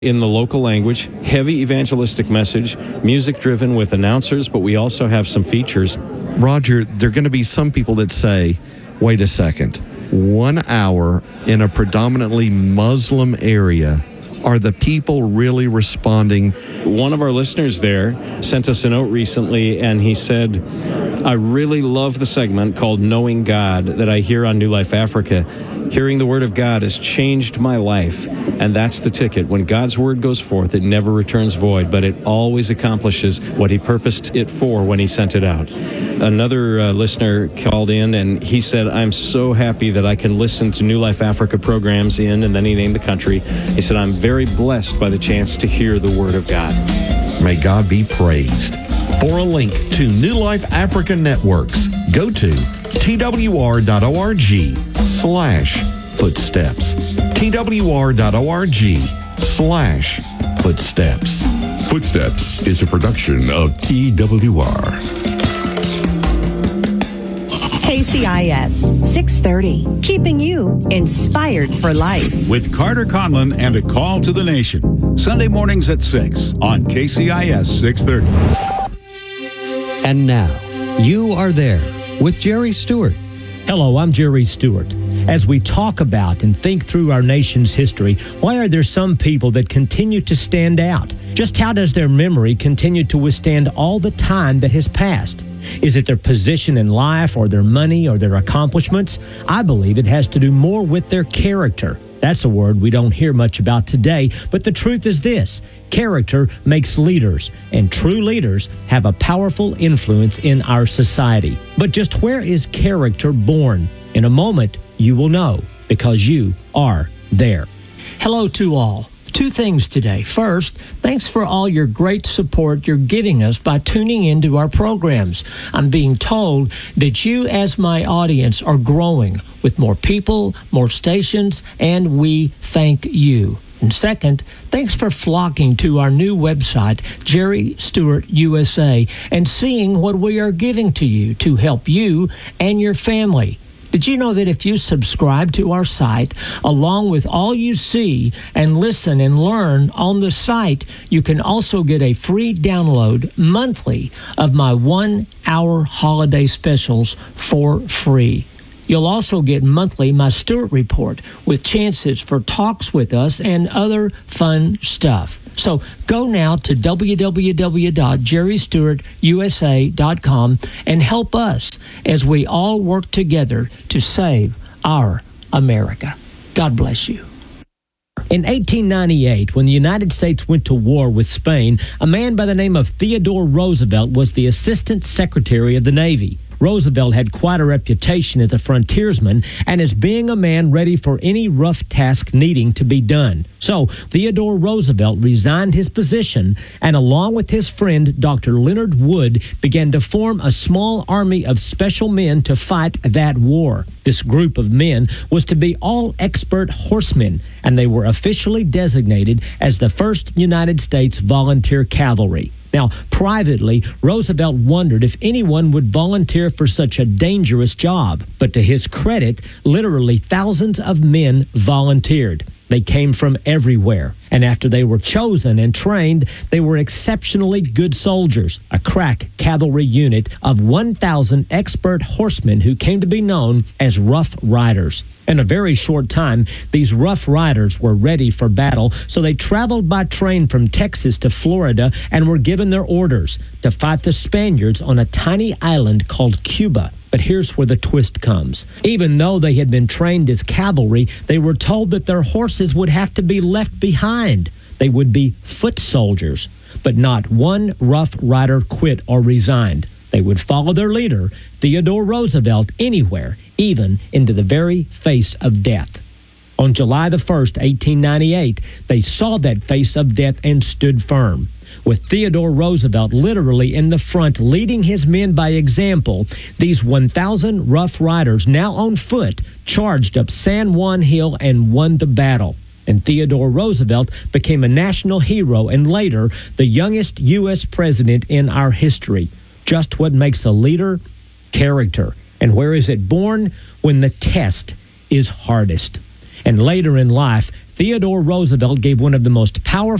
in the local language, heavy evangelistic message, music-driven with announcers, but we also have some features. Roger, there are going to be some people that say, wait a second, 1 hour in a predominantly Muslim area, are the people really responding? One of our listeners there sent us a note recently, and he said, I really love the segment called Knowing God that I hear on New Life Africa. Hearing the Word of God has changed my life, and that's the ticket. When God's Word goes forth, it never returns void, but it always accomplishes what He purposed it for when He sent it out. Another listener called in, and he said, I'm so happy that I can listen to New Life Africa programs in, and then he named the country. He said, I'm very blessed by the chance to hear the Word of God. May God be praised. For a link to New Life Africa Networks, go to twr.org/footsteps. twr.org/footsteps. Footsteps is a production of TWR. KCIS 630, keeping you inspired for life. With Carter Conlon and A Call to the Nation. Sunday mornings at 6 on KCIS 630. And now, You Are There with Jerry Stewart. Hello, I'm Jerry Stewart. As we talk about and think through our nation's history, why are there some people that continue to stand out? Just how does their memory continue to withstand all the time that has passed? Is it their position in life or their money or their accomplishments? I believe it has to do more with their character. That's a word we don't hear much about today, but the truth is this: character makes leaders, and true leaders have a powerful influence in our society. But just where is character born? In a moment, you will know, because you are there. Hello to all. Two things today. First, thanks for all your great support you're giving us by tuning into our programs. I'm being told that you, as my audience, are growing with more people, more stations, and we thank you. And second, thanks for flocking to our new website, Jerry Stewart USA, and seeing what we are giving to you to help you and your family. Did you know that if you subscribe to our site, along with all you see and listen and learn on the site, you can also get a free download monthly of my 1-hour holiday specials for free. You'll also get monthly my Stewart Report with chances for talks with us and other fun stuff. So go now to www.jerrystewartusa.com and help us as we all work together to save our America. God bless you. In 1898, when the United States went to war with Spain, a man by the name of Theodore Roosevelt was the Assistant Secretary of the Navy. Roosevelt had quite a reputation as a frontiersman and as being a man ready for any rough task needing to be done. So Theodore Roosevelt resigned his position and, along with his friend Dr. Leonard Wood, began to form a small army of special men to fight that war. This group of men was to be all expert horsemen, and they were officially designated as the 1st United States Volunteer Cavalry. Now, privately, Roosevelt wondered if anyone would volunteer for such a dangerous job. But to his credit, literally thousands of men volunteered. They came from everywhere. And after they were chosen and trained, they were exceptionally good soldiers, a crack cavalry unit of 1,000 expert horsemen who came to be known as Rough Riders. In a very short time, these Rough Riders were ready for battle, so they traveled by train from Texas to Florida and were given their orders to fight the Spaniards on a tiny island called Cuba. But here's where the twist comes. Even though they had been trained as cavalry, they were told that their horses would have to be left behind. They would be foot soldiers. But not one Rough Rider quit or resigned. They would follow their leader, Theodore Roosevelt, anywhere, even into the very face of death. On July the 1st, 1898, they saw that face of death and stood firm. With Theodore Roosevelt literally in the front, leading his men by example, these 1,000 Rough Riders, now on foot, charged up San Juan Hill and won the battle. And Theodore Roosevelt became a national hero and later the youngest U.S. president in our history. Just what makes a leader? Character. And where is it born? When the test is hardest. And later in life, Theodore Roosevelt gave one of the most powerful